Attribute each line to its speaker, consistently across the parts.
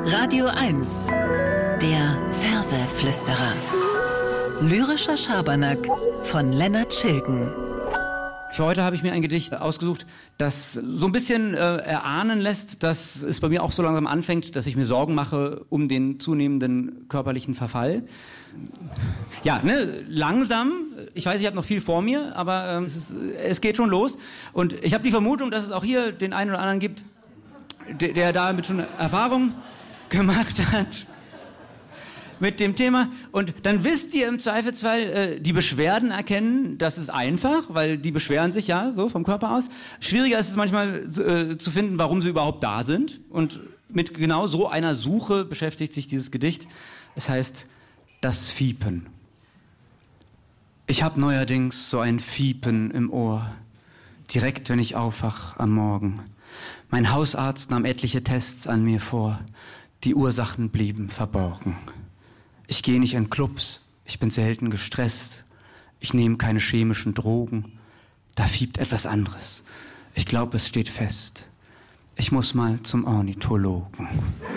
Speaker 1: Radio 1, der Verseflüsterer. Lyrischer Schabernack von Lennart Schilgen.
Speaker 2: Für heute habe ich mir ein Gedicht ausgesucht, das so ein bisschen erahnen lässt, dass es bei mir auch so langsam anfängt, dass ich mir Sorgen mache um den zunehmenden körperlichen Verfall. Ja, langsam. Ich weiß, ich habe noch viel vor mir, aber es geht schon los. Und ich habe die Vermutung, dass es auch hier den einen oder anderen gibt, der damit schon Erfahrung gemacht hat mit dem Thema. Und dann wisst ihr im Zweifelsfall die Beschwerden erkennen. Das ist einfach, weil die beschweren sich ja so vom Körper aus. Schwieriger ist es manchmal zu finden, warum sie überhaupt da sind. Und mit genau so einer Suche beschäftigt sich dieses Gedicht. Es heißt Das Fiepen. Ich hab neuerdings so ein Fiepen im Ohr, direkt wenn ich aufwach am Morgen. Mein Hausarzt nahm etliche Tests an mir vor, die Ursachen blieben verborgen. Ich gehe nicht in Clubs, ich bin selten gestresst, ich nehme keine chemischen Drogen, da fiebt etwas anderes. Ich glaube, es steht fest, ich muss mal zum Ornithologen.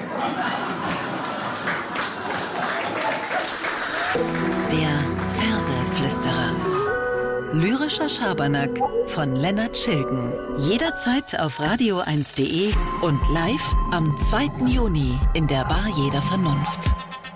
Speaker 1: Der Verseflüsterer. Lyrischer Schabernack von Lennart Schilgen. Jederzeit auf radio1.de und live am 2. Juni in der Bar Jeder Vernunft.